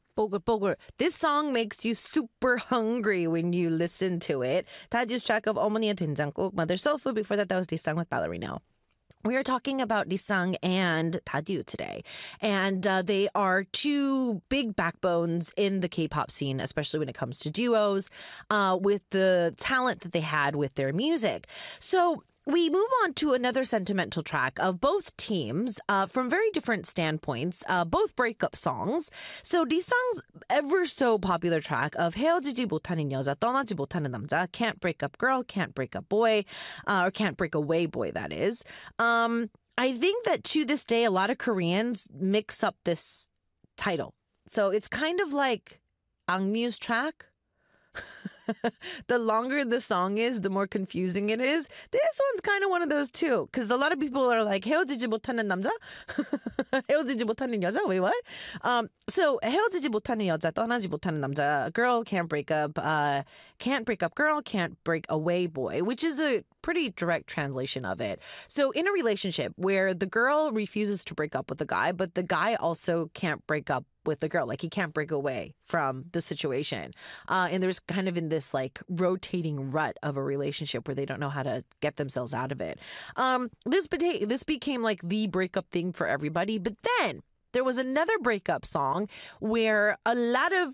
뽀글뽀글. This song makes you super hungry when you listen to it. Taju's track of 어머니의 된장국, Mother's Soul Food. Before that was Lisang with Ballerino. We are talking about Lisang and Tadyu today. And they are two big backbones in the K-pop scene, especially when it comes to duos, with the talent that they had with their music. So we move on to another sentimental track of both teams from very different standpoints, both breakup songs. So Lisang's ever so popular track of 헤어지지 못하는 여자, 떠나지 못하는 남자, Can't Break Up Girl, Can't Break Up Boy, or Can't Break Away Boy, that is. I think that to this day, a lot of Koreans mix up this title. So it's kind of like Angmyu's track. The longer the song is, the more confusing it is. This one's kind of one of those too, because a lot of people are like 헤어지지 못하는 남자, 헤어지지 못하는 여자. Wait, what? So 헤어지지 못하는 여자, 떠나지 못하는 남자, girl can't break up, can't break up girl, can't break away boy, which is a pretty direct translation of it. So in a relationship where the girl refuses to break up with the guy, but the guy also can't break up with the girl, like he can't break away from the situation. And there's kind of in this like rotating rut of a relationship where they don't know how to get themselves out of it. This became like the breakup thing for everybody. But then there was another breakup song where a lot of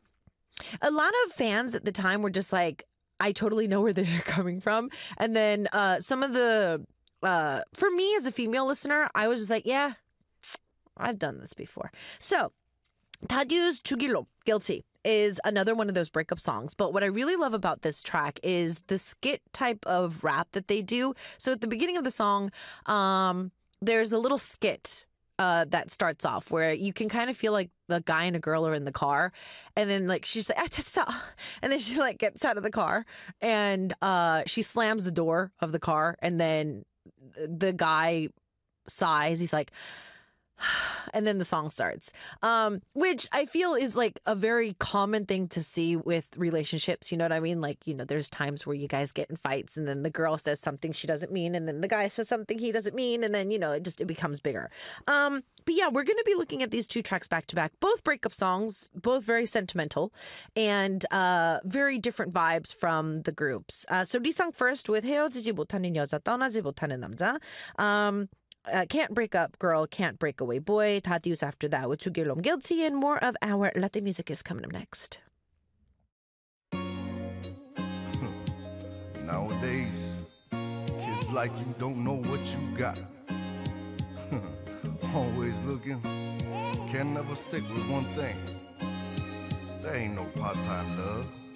fans at the time were just like, I totally know where they're coming from. And then some of the, for me as a female listener, I was just like, yeah, I've done this before. So Tadyu's 죽일놈, Guilty, is another one of those breakup songs. But what I really love about this track is the skit type of rap that they do. So at the beginning of the song, there's a little skit that starts off where you can kind of feel like the guy and a girl are in the car, and then like she's like, I just saw, and then she like gets out of the car and she slams the door of the car, and then the guy sighs. He's like, and then the song starts, which I feel is like a very common thing to see with relationships. You know what I mean? Like, you know, there's times where you guys get in fights and then the girl says something she doesn't mean, and then the guy says something he doesn't mean, and then, you know, it becomes bigger. But yeah, we're going to be looking at these two tracks back to back, both breakup songs, both very sentimental and very different vibes from the groups. So Lisang first with 헤어지지 못하는 여자, 떠나지 못하는 남자. Can't Break Up Girl, Can't Break Away Boy. Tadyu's after that with 죽일놈, Guilty, and more of our Latin music is coming up next. Nowadays, kids like you don't know what you got. Always looking, can never stick with one thing. There ain't no part-time love.